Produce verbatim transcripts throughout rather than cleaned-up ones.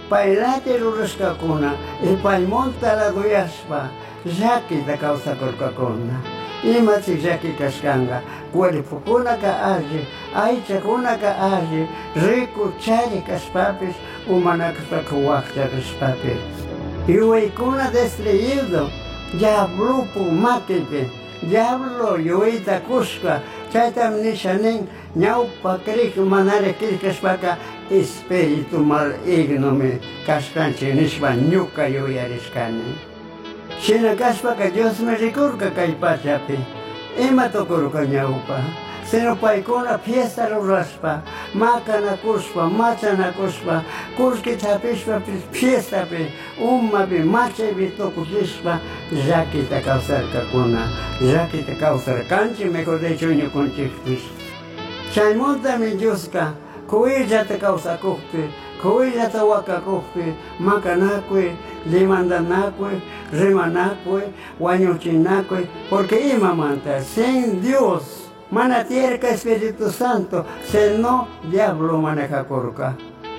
paylate rurashkakuna y paymonta laguyashpa llakita kawsakurkakuna. Imachi llaki kashkanga, cuerpokunaka alli, aychakunaka alli, rico chari kashpapis, umanakashpaka wakta kashpapis. Yuwaykuna destruido, diablupu makipi, diablo yuwita kushka, chaytam nishanin, ñawpa krik manare kirkashpaka, espíritu maligno me kashkanchi nishpa ñuka yuyarishkani. Shina kashpaka Dios me rikurka kay pachapi, ima tokurka ñawpa, sino paykuna fiesta rurashpa, makanakushpa, machanakushpa, kullkitapishpa fiestapi, umapi, machaypi tokushishpa, llakita kawsarkakuna, llakita kawsarkanchi, mejor dicho ñukunchikpish. Chaymontami Dioska, kuyllata kawsakukpi, kuyllata wakakukpi, makanakui, limandanakui, rimanakui, wañuchinakui, porque imamanta, sin Dios, mana tierka Espíritu Santo, se no diablo manejakurka,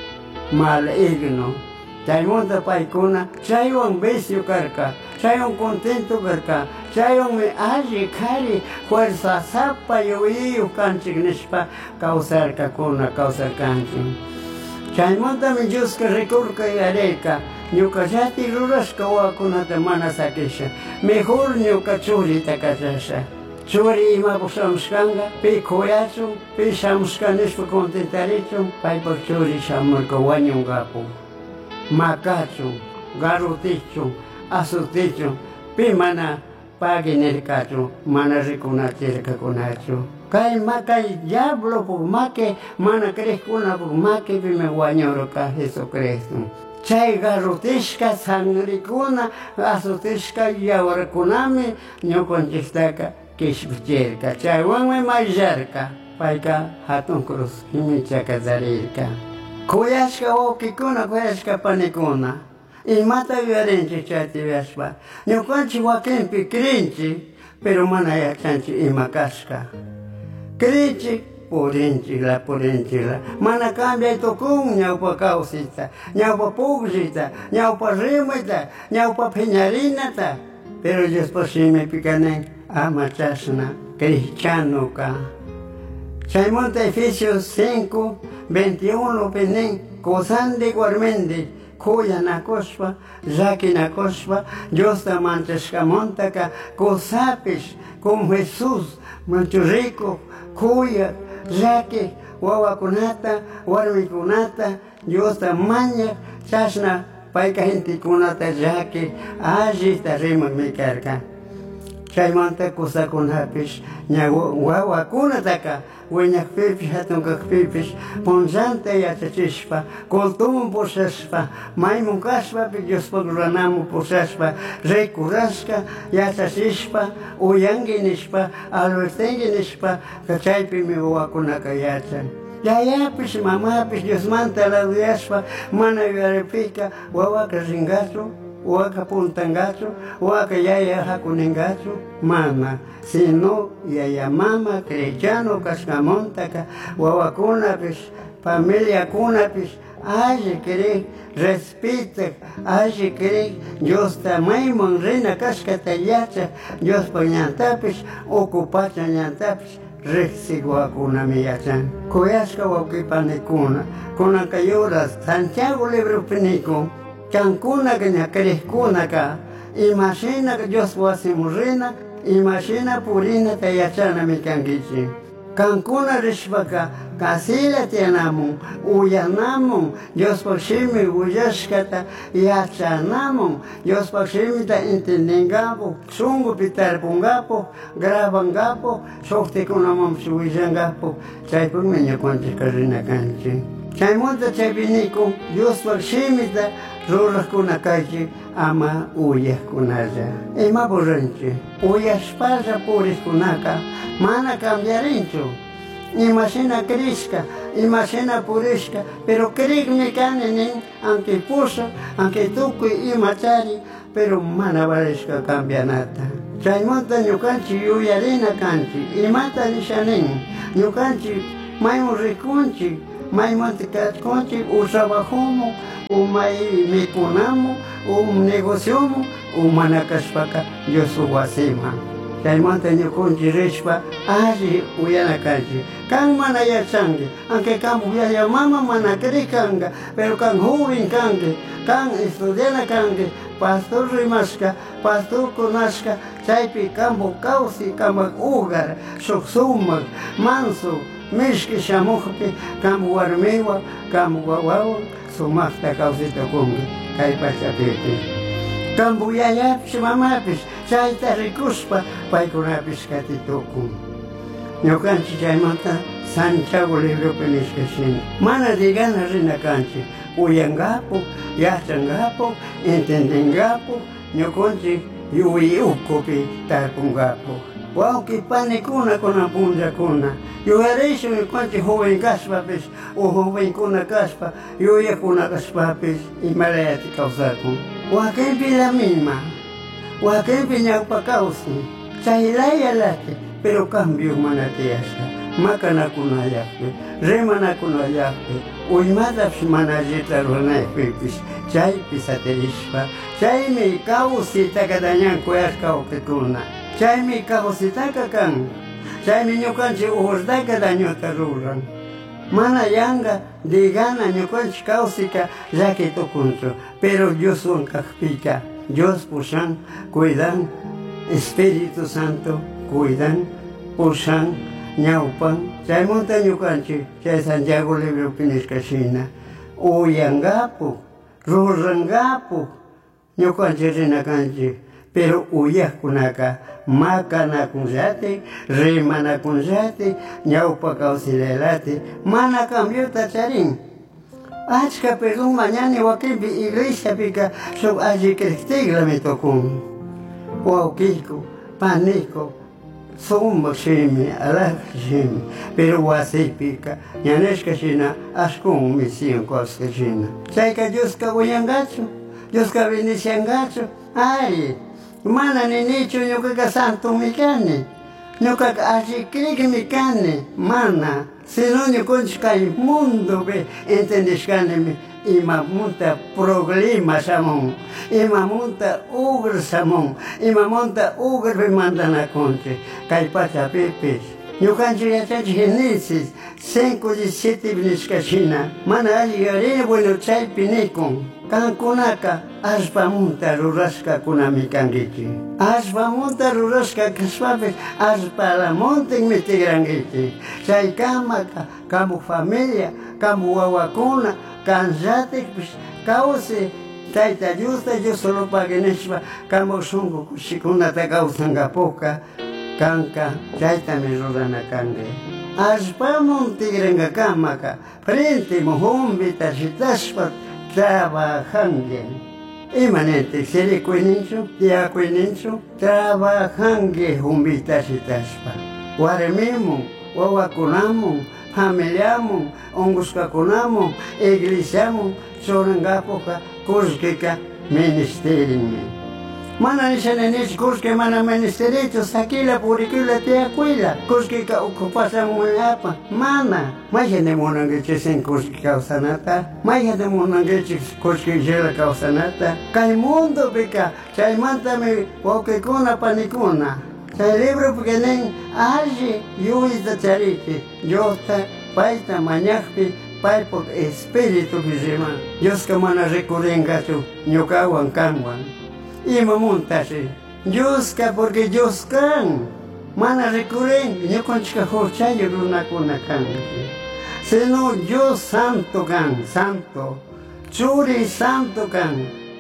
maligno. Chaymonta paykuna, chaywan vicio karka, chaywan contento karka, chaywan me alli kari, fuerza sapa yuwiyu kanchik nishpa, kawsarkakuna, kawsarkanchik. Chaymonta mi Dioska rikurka yareka, ñuka llati rurashka wawakunata mana sakisha, mejor ñuka churita kachasha. Churi imapak shamushkanga, pi kuyachun, pi shamushka nishpa contentarichun, paypak churi shamurka wañungapu. Makachun, garutichun, asutichun, pi mana paginirkachun, mana rikunatirkakunachu. Kay makay diablo puk make, mana kreskuna puk make pi me wañurka Jesucristo. Chay garutishka sangrikuna, asutishka yawarkunami, ñukunchiktaka kishpichirka. Chaywanmi mayllarka, payka hatun cruz himichaka zarirka. Kuyashka wawkikuna, kuyashka panikuna, imata yuyarinchik chayta yuyashpa, ñukanchik wakinpi krinchik, pero mana yachanchik ima kashka. Krinchik, purinchik la, purinchik la, mana cambiaytukun ñawpa kawsita, ñawpa pukllita, ñawpa rimita, ñawpa phiñarinata, pero Diospa shimipi kanin ama chashna cristianoka. Chaymonta Efesios cinco, veintiuno pinin, kusandi guarmendi, kuyanakushpa, llakinakushpa, Diosta mantashkamontaka, kusapish, como Jesús, manchu rico, kuya, llaki, wawakunata, warmikunata, Diosta maña, chashna, payka gentikunata llaki, allita riman mikarka. Chaymanta kusakunapish, ña wawakunataka, wiñakpipish, hatunkakpipish, punllanta yachachishpa, kultumun pushashpa, maymun kashpapi Diospak ruranamun pushashpa, rikurashka, yachachishpa, uyangi nishpa, albertengi nishpa, chaypimi wawakunaka yachan. Yayapish, mamapish, Diosmanta laduyashpa, mana yuyaripika, wawaka ringachu, waka puntangachu, waka yaya hakuningachu, mana, sino yaya mama cristiano kashkamontaka, wawakunapish, familia kunapish, alli kiri, respita, alli kiri, Dios tamayman rina kashkata yacha, Dios pañantapish, ocupacha ñantapish, rexiguakunami yachan. Kuyashka waukipanikuna, kunakayuras, Santiago libro piniku, Cancuna que ña crezcuna ka, imagina que Dios wasimurrina, imagina purina tayachana mi kangichi. Cancuna rishpaka, kasila tianamun, uyanamun, Dios pakshimi uyashkata, yachanamun, Dios pakshimi ta intendingapo, sungu pitarpungapo, grabangapo, shoktikunamam suwijangapo, chaypuk miña kwanchika kanchi. Chaymonta chaypiniku, Dios pakshimi ta, rurajkuna kaychik ama uyajkunalla. Ima burrinchik, uyashpalla puriskunaka mana cambiarinchu. Imashina krishka, imashina purishka, pero krikmi kani nin, aunque puso, aunque tukuy imachari, pero mana barishka cambianata. Chaymonta ñukanchik yuyarina kanchik, imata nishanin, ñukanchik maymun rikunchik, maymonte kachkunchik, o trabajamos, o may mikunamos, o negociamos, o mana kashpaka Dios wasiman. Chaymanta ñukunchik rishpa alli uyanakanchik. Kan mana yachanki, aunque kan mama mana krikanga, pero kan joven kanki, kan estudiana kanki, pastor rimashka, pastor kunashka, chaypi kambo kawsi, kambak ugar, shuk sumak, manso, mishki shamukpi, kambo warmiwa, kambo wawawa, sumakta kawsita kunki, kay pachapipi. Kambo yayapis, mamapis, chayta rikuspa, paykunapis katitukun. Ñukanchik chaymanta Santiago libropi nishkashina. Mana digana rina kanchik, uyangapu, yachangapu, entendengapu, ñukunchik yuwi ukupi tarpungapu. Wauki panikuna kuna punllakuna. Yuyarishu ñukanchik joven kashpapis, o joven kuna kashpa, yuyakuna kashpapis, imarayati kawsakun. Wakenpi la misma, wakenpi ñawpa kawsi, chaylaya pero cambio manatiasha, makanakunayakpi, remanakunayakpi, uymatapish manallita runaypipis, chaypis aterishpa, chaymi kawsita dañankuyashka ukikuna, chaymi kawsitaka kan, chaymi ñukanchik urdaka dañota ruran. Mana yanga digana ñukanchik kawsika llakitukunchu, pero Dios wankakpika, Dios pushan, cuidan, Espíritu Santo, cuidan, pushan, ñawpan, chaymunta ñukanchik, chay Santiago libropi nishkashina, uyangapu, rurangapu, ñukanchik rinakanchik, pero uyakkunaka makanakunllati, rimanakunllati, ñawpa kawsilelati, mana cambiota charin. Achka perdón mañana wakinpi iglesiapika shuk alli kriktiklami tukun. Wawkiyku, paniyku, sumak shimi, alaq shimi, pero wasipika ñanishkashina ashkun misión kawsashina. Chayka Dioska uyangachu, Dioska bendiciongachu, ay, mana ninichu ñukaka santo mikani, ñukaka alli krikmi kani, mana. Sino ñukunchik kay mundo be entendishkanimi ima munta problema shamun, ima munta ugra shamun, ima munta ugra be mandanakunchik, kay pachapipis. Ñukanchik yachanchik Génesis cinco diecisiete nishkashina, mana alli yarini bueno chaypi nikun. Kankunaka ashpamunta rurashka kunami kankichik. Ashpamunta rurashka kashpapis ashpalamuntin mitigrankichik. Chay kamaka, kamu familia, kamu wawakuna, kanllatikpish kawsi tayta Diosta Dios solo paginishpa, kamu shunku kushikunata kawsangapuka, kanka chaytami rurana kanki. Ashpamun tigranka kamaka, frente muhumbi tashitashpa, trabajangue. Imanente, seri cuinincho, dia cuinincho, trabajangue humbita sitashpa. Waremimu, wawakunamu, familiamu, onguskakunamu, iglesiamu, sorangapoka, kuskika, ministerimi. Mana nishanenish kuske mana ministerito, sakila purikula te acuila, kuskika okupasa muyapa, mana. Maya de monangeche sin kuski kausanata, maya de monangeche kuski jela kausanata, kay mundo bika, chay mantame wakekuna panikuna. Chay libro pekenen alli yuita chariti, yota paita mañakpi, paipo espíritu bizima. Dios que mana recurrengachu, ñukawan kanwan. Ima montashi, Dioska porque Dios kan, mana recurren, ñukanchik horchayo runakuna kanki. Sino Dios santo kan, santo, churi santo kan,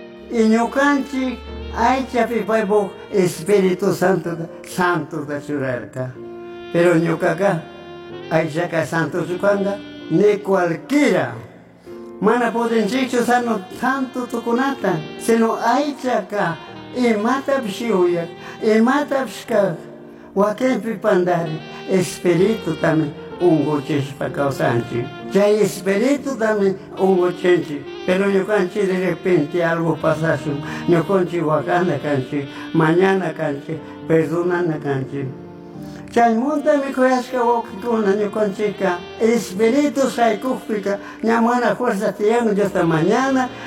y ñukanchik aychapi paipo Espíritu Santo, santo da churarka. Pero ñukaka, aychaka santo chukanga, ni cualquiera. Mana potencicho sano tanto tukunata, sino aichaka, e mata pshiuya, e mata pshka, wakempi pandari, espíritu también ungoches pa causanchi. Ya espíritu también ungochenchi, pero yo canchi de repente algo pasasu, yo conchi wakanda canchi, mañana canchi, perdonana canchi. Chaymunta mikuyashka wawkikuna ñukanchikka espíritu saykukpika ña mana fuerza tiyan Diosta mañana